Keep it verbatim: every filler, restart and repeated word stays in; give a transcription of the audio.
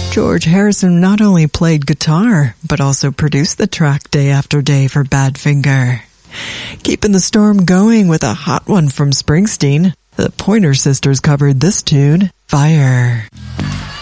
George Harrison not only played guitar, but also produced the track Day After Day for Badfinger. Keeping the storm going with a hot one from Springsteen, the Pointer Sisters covered this tune, Fire.